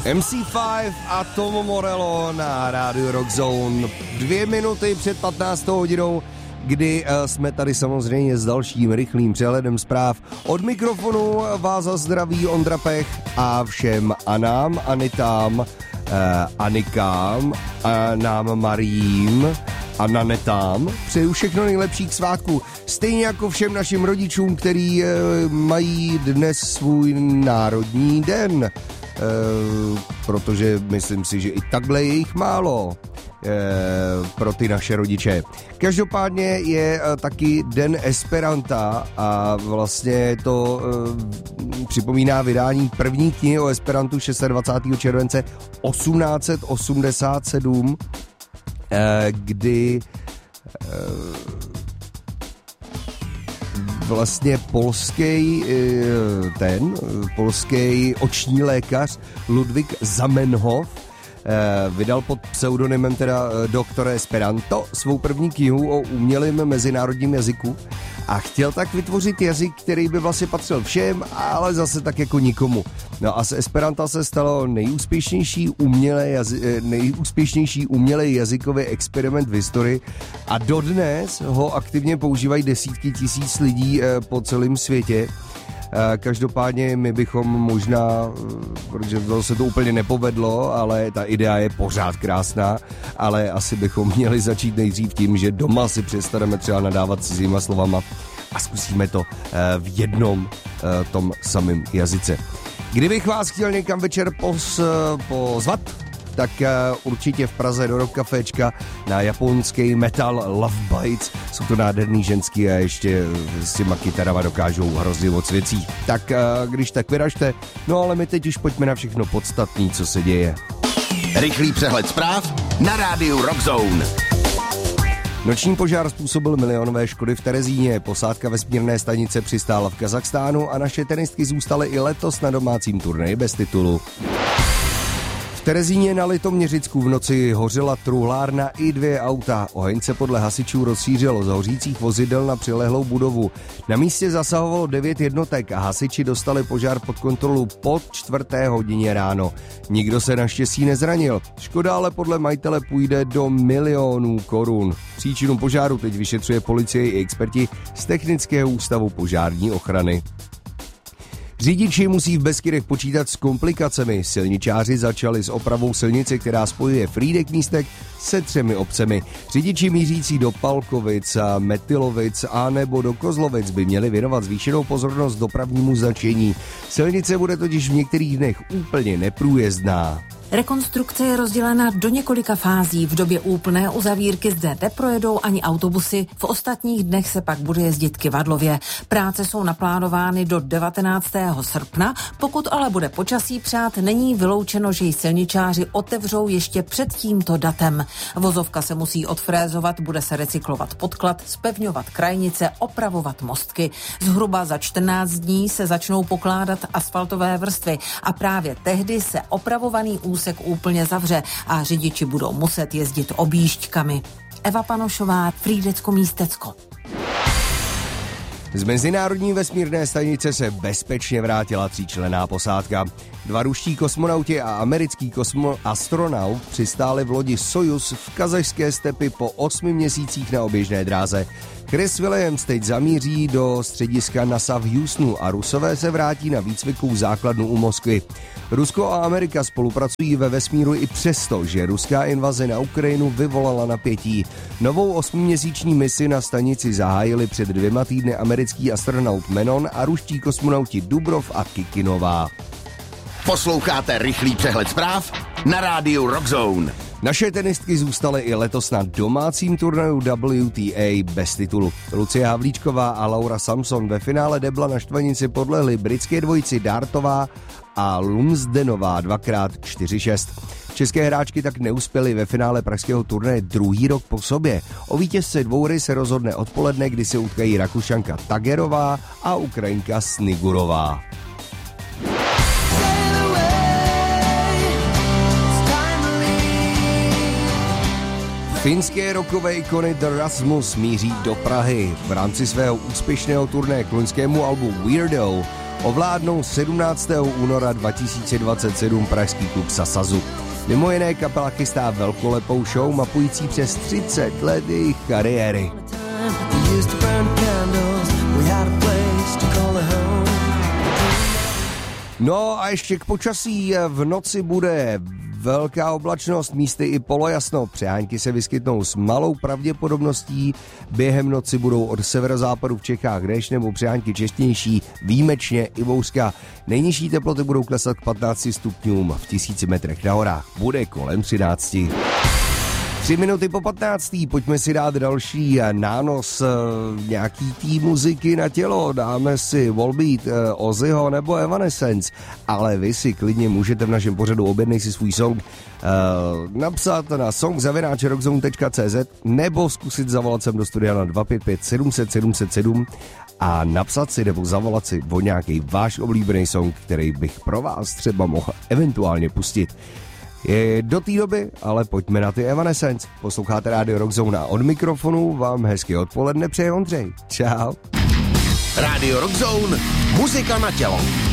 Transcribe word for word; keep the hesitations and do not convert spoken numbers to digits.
em cé pět a Tom Morello na rádiu Rock Zone. Dvě minuty před patnáctou hodinou, kdy jsme tady samozřejmě s dalším rychlým přehledem zpráv. Od mikrofonu vás zdraví Ondra Pech a všem Anám, Anitám, eh, Anikám, Anám Mariím a Nanetám přeju všechno nejlepší k svátku. Stejně jako všem našim rodičům, který eh, mají dnes svůj národní den. Uh, protože myslím si, že i takhle je jich málo uh, pro ty naše rodiče. Každopádně je uh, taky den Esperanta a vlastně to uh, připomíná vydání první knihy o Esperantu dvacátého šestého července osmnáct set osmdesát sedm, uh, kdy uh, vlastně polský ten, polský oční lékař Ludvík Zamenhof vydal pod pseudonymem teda doktor Esperanto svou první knihu o umělém mezinárodním jazyku a chtěl tak vytvořit jazyk, který by vlastně patřil všem, ale zase tak jako nikomu. No a z Esperanta se stalo nejúspěšnější umělé jazy, nejúspěšnější umělý jazykový experiment v historii a dodnes ho aktivně používají desítky tisíc lidí po celém světě. Každopádně my bychom možná, protože to se to úplně nepovedlo, ale ta idea je pořád krásná, ale asi bychom měli začít nejdřív tím, že doma si přestaneme třeba nadávat cizíma slovama a zkusíme to v jednom tom samém jazyce. Kdybych vás chtěl někam večer pos, pozvat, tak uh, určitě v Praze do Rock Caféčka na japonský metal Love Bites. Jsou to nádherný ženský a ještě s těma kytarama dokážou hrozně moc věcí. Tak uh, když tak vyražte, no ale my teď už pojďme na všechno podstatný, co se děje. Rychlý přehled zpráv na rádiu Rock Zone. Noční požár způsobil milionové škody v Terezíně, posádka vesmírné stanice přistála v Kazachstánu a naše tenistky zůstaly i letos na domácím turnaji bez titulu. V Terezíně na Litoměřicku v noci hořela truhlárna i dvě auta. Oheň se podle hasičů rozšířil z hořících vozidel na přilehlou budovu. Na místě zasahovalo devět jednotek a hasiči dostali požár pod kontrolu po čtvrté hodině ráno. Nikdo se naštěstí nezranil. Škoda ale podle majitele půjde do milionů korun. Příčinu požáru teď vyšetřuje policie i experti z Technického ústavu požární ochrany. Řidiči musí v Beskydech počítat s komplikacemi. Silničáři začali s opravou silnice, která spojuje Frýdek Místek se třemi obcemi. Řidiči mířící do Palkovic, Metylovic a nebo do Kozlovic by měli věnovat zvýšenou pozornost dopravnímu značení. Silnice bude totiž v některých dnech úplně neprůjezdná. Rekonstrukce je rozdělena do několika fází. V době úplné uzavírky zde neprojedou ani autobusy, v ostatních dnech se pak bude jezdit kyvadlově. Práce jsou naplánovány do devatenáctého srpna, pokud ale bude počasí přát, není vyloučeno, že ji silničáři otevřou ještě před tímto datem. Vozovka se musí odfrézovat, bude se recyklovat podklad, zpevňovat krajnice, opravovat mostky. Zhruba za čtrnáct dní se začnou pokládat asfaltové vrstvy a právě tehdy se opravovaný úsek úplně zavře a řidiči budou muset jezdit objížďkami. Eva Panošová, Frýdecko Místecko. Z mezinárodní vesmírné stanice se bezpečně vrátila tříčlenná posádka. Dva ruští kosmonauti a americký kosmo- astronaut přistáli v lodi Sojuz v kazašské stepi po osmi měsících na oběžné dráze. Chris Williams teď zamíří do střediska NASA v Houstonu a Rusové se vrátí na výcvikovou základnu u Moskvy. Rusko a Amerika spolupracují ve vesmíru i přesto, že ruská invaze na Ukrajinu vyvolala napětí. Novou osmiměsíční misi na stanici zahájili před dvěma týdny americký astronaut Menon a ruští kosmonauti Dubrov a Kikinová. Posloucháte rychlý přehled zpráv na rádiu Rock Zone. Naše tenistky zůstaly i letos na domácím turnaju W T A bez titulu. Lucie Havlíčková a Laura Samson ve finále debla na štvanici podlehly britské dvojici Dartová a Lumsdenová dvakrát čtyři šest. České hráčky tak neuspěly ve finále pražského turnaje druhý rok po sobě. O vítězce dvouhry se rozhodne odpoledne, kdy se utkají Rakušanka Tagerová a Ukrajinka Snigurová. Finské rockové ikony The Rasmus míří do Prahy. V rámci svého úspěšného turné k loňskému albu Weirdo ovládnou sedmnáctého února dva tisíce dvacet sedm pražský klub Sasazu. Mimo jiné kapela chystá velkolepou show mapující přes třicet let jejich kariéry. No a ještě k počasí. V noci bude velká oblačnost, místy i polojasno. Přehánky se vyskytnou s malou pravděpodobností. Během noci budou od severozápadu v Čechách déšť nebo přehánky častější, výjimečně i bouřka. Nejnižší teploty budou klesat k patnácti stupňům, v tisíci metrech na horách bude kolem třinácti. Tři minuty po patnáctý, pojďme si dát další nános nějaký tý muziky na tělo. Dáme si Volbeat, Ozzyho nebo Evanescence, ale vy si klidně můžete v našem pořadu objednej si svůj song uh, napsat na song zavináč rockzone tečka cé zet nebo zkusit zavolat sem do studia na dva pět pět sedm set sedm set sedm a napsat si nebo zavolat si o nějaký váš oblíbený song, který bych pro vás třeba mohl eventuálně pustit. Je do té doby, ale pojďme na ty Evanescence. Posloucháte Rádio Rockzone a od mikrofonu vám hezky odpoledne přeje Ondřej. Čau. Rádio Rockzone, muzika na tělo.